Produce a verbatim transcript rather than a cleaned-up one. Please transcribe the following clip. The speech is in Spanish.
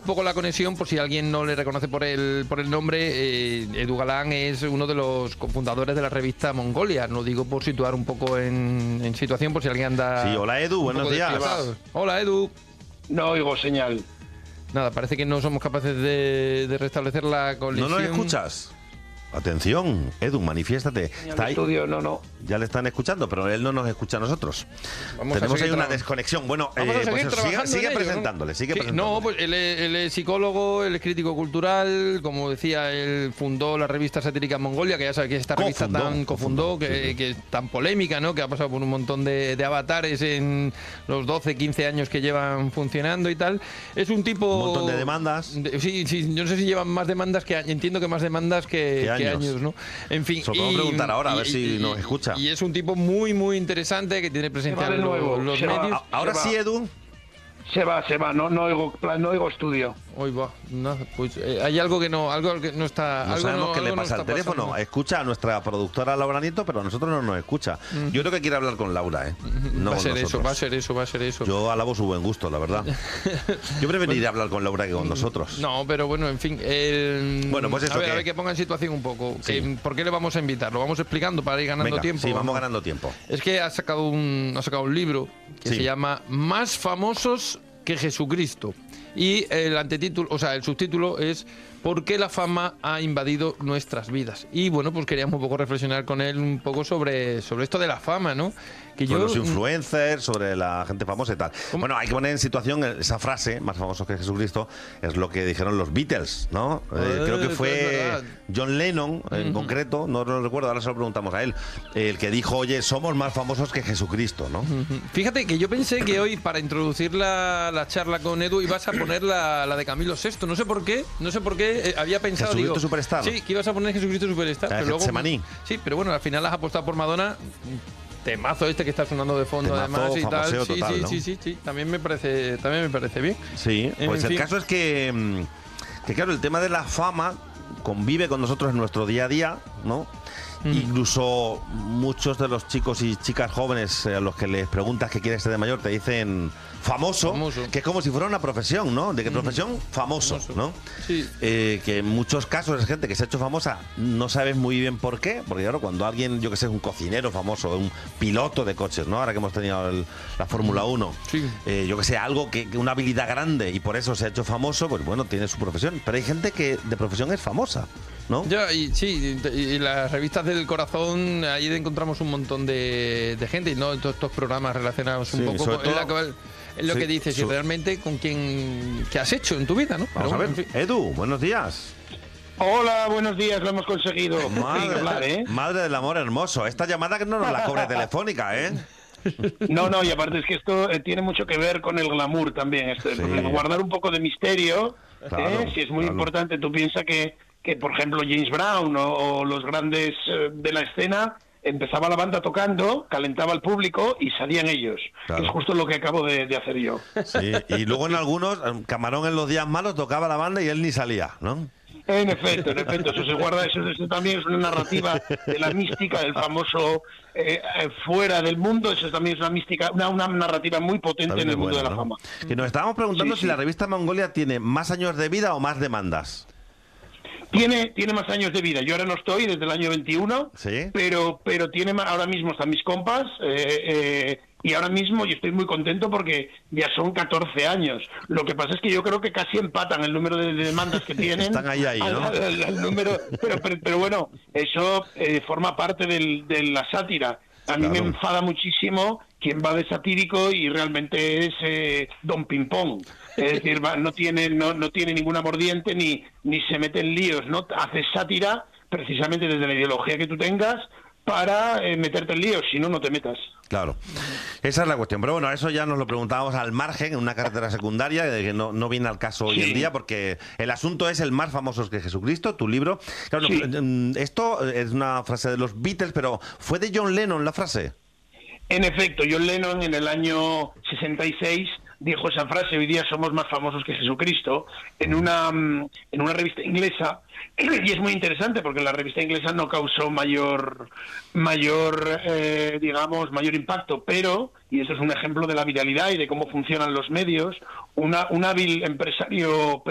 un poco la conexión, por si alguien no le reconoce por el, por el nombre. eh, Edu Galán es uno de los cofundadores de la revista Mongolia. Lo digo por situar un poco en, en situación, por si alguien anda... Sí, hola Edu, buenos días. Hola Edu. No oigo señal. Nada, parece que no somos capaces de, de restablecer la conexión. ¿No nos escuchas? Atención, Edu, manifiéstate. Está ahí. Estudio, no, no. Ya le están escuchando, pero él no nos escucha a nosotros. Vamos Tenemos a ahí una tra- desconexión. Bueno, Vamos eh, a seguir pues eso, sigue, trabajando sigue en ello, presentándole, ¿no? sigue Sí, presentándole. No, pues él es, él es psicólogo, él es crítico cultural, como decía, él fundó la revista satírica Mongolia, que ya sabe que esta revista Cofundó, tan cofundó, cofundó, que, sí, sí. que es tan polémica, ¿no? Que ha pasado por un montón de, de avatares en los doce, quince años que llevan funcionando y tal. Es un tipo... Un montón de demandas. de- sí, sí, yo no sé si llevan más demandas que años, entiendo que más demandas que, ¿Qué que años? años, ¿no? En fin. Se lo podemos preguntar ahora, a ver si nos escucha. Y es un tipo muy, muy interesante, que tiene presencia Se va de en los, nuevo, los se va. medios. A- Ahora Se va. sí, Edu. Se va, se va, no, no oigo, no oigo estudio. Hoy va, nada, pues eh, hay algo que no, algo que no está. No algo sabemos no, qué le algo no pasa al está teléfono. pasando. Escucha a nuestra productora Laura Nieto, pero a nosotros no nos escucha. Yo creo que quiere hablar con Laura, ¿eh? No va a con ser eso, nosotros. va a ser eso, va a ser eso. Yo alabo su buen gusto, la verdad. Yo preferiría hablar con Laura que con nosotros. No, pero bueno, en fin. el- Bueno, pues eso a ver, que- a ver que ponga en situación un poco. Sí. Que- ¿Por qué le vamos a invitar? Lo vamos explicando para ir ganando Venga, tiempo. sí, vamos ganando tiempo. Es que ha sacado un, ha sacado un libro que Sí. se llama Más famosos que Jesucristo. Y el antetítulo, o sea, el subtítulo es ¿Por qué la fama ha invadido nuestras vidas? Y bueno, pues queríamos un poco reflexionar con él un poco sobre, sobre esto de la fama, ¿no? Que Sobre yo, los influencers, sobre la gente famosa y tal. ¿Cómo? Bueno, hay que poner en situación esa frase, más famoso que Jesucristo, es lo que dijeron los Beatles, ¿no? Eh, Eh, creo que es fue verdad. John Lennon, en Ujú. concreto, no lo recuerdo, ahora se lo preguntamos a él, el que dijo, oye, somos más famosos que Jesucristo, ¿no? Fíjate que yo pensé que hoy, para introducir la, la charla con Edu, ibas a poner la, la de Camilo sexto. No sé por qué, no sé por qué, eh, había pensado... Jesucristo digo, Superstar. Sí, que ibas a poner Jesucristo Superstar. La de pero luego, Getsemaní. sí, pero bueno, al final has apostado por Madonna. Temazo este que está sonando de fondo, Temazo, además, y tal. famoseo Sí, total, sí, ¿no? sí, sí, sí, también me parece, también me parece bien. Sí, En pues el fin. caso es que, mm, que, claro, el tema de la fama convive con nosotros en nuestro día a día, ¿no? Mm. Incluso muchos de los chicos y chicas jóvenes eh, a los que les preguntas qué quieres ser de mayor te dicen famoso, Famoso. que es como si fuera una profesión, ¿no? ¿De qué profesión? Famoso, Famoso. ¿no? Sí. Eh, que en muchos casos es gente que se ha hecho famosa, no sabes muy bien por qué, porque claro, cuando alguien, yo que sé, un cocinero famoso, un piloto de coches, ¿no? Ahora que hemos tenido el- la Fórmula uno, Sí. eh, yo que sé, algo que, que una habilidad grande y por eso se ha hecho famoso, pues bueno, tiene su profesión. Pero hay gente que de profesión es famosa, ¿no? Ya, y sí, y, y las revistas del corazón, ahí encontramos un montón de, de gente, y no todos estos programas relacionados un Sí, poco sobre con es la todo- que- es lo sí, que dices, y su- realmente con quién, qué has hecho en tu vida, ¿no? Vamos Pero a ver, bueno, en fin. Edu, buenos días. Hola, buenos días, lo hemos conseguido. Madre, Hablar, ¿eh? madre del amor hermoso. Esta llamada que no nos la cobre telefónica, ¿eh? No, no, y aparte es que esto eh, tiene mucho que ver con el glamour también, esto, Sí. porque guardar un poco de misterio, Claro, ¿eh? Si es muy claro. importante. Tú piensas que, que, por ejemplo, James Brown o, o los grandes eh, de la escena, empezaba la banda tocando, calentaba al público y salían ellos. Claro. Que es justo lo que acabo de, de hacer yo. Sí, y luego en algunos, Camarón en los días malos tocaba la banda y él ni salía, ¿no? En efecto, en efecto, eso se guarda, eso, eso también es una narrativa de la mística, del famoso eh, eh, fuera del mundo, eso también es una mística, una, una narrativa muy potente También en el es mundo bueno, de la ¿no? fama. Que nos estábamos preguntando Sí, si sí. la revista Mongolia tiene más años de vida o más demandas. Tiene, tiene más años de vida. Yo ahora no estoy desde el año veintiuno, Sí. pero, pero tiene ma- ahora mismo están mis compas eh, eh, y ahora mismo yo estoy muy contento porque ya son catorce años. Lo que pasa es que yo creo que casi empatan el número de demandas que tienen. Están ahí, ahí, al- ¿no? al- al- al número, pero, pero, pero bueno, eso eh, forma parte del, de la sátira. A mí Claro. me enfada muchísimo quien va de satírico y realmente es eh, Don Pimpón. Es decir, va- no tiene no, no tiene ninguna mordiente ni, ni se mete en líos, ¿no? Haces sátira precisamente desde la ideología que tú tengas para eh, meterte en líos, si no, no te metas. Claro, esa es la cuestión. Pero bueno, eso ya nos lo preguntábamos al margen, en una carretera secundaria, de que no, no viene al caso hoy Sí. en día, porque el asunto es el más famoso que Jesucristo, tu libro. Claro, Sí. no, esto es una frase de los Beatles, pero ¿fue de John Lennon la frase? En efecto, John Lennon en el año sesenta y seis dijo esa frase: hoy día somos más famosos que Jesucristo, en una mm, en una revista inglesa. Y es muy interesante porque la revista inglesa no causó mayor mayor eh, digamos mayor impacto, pero, y eso es un ejemplo de la viralidad y de cómo funcionan los medios, una un hábil empresario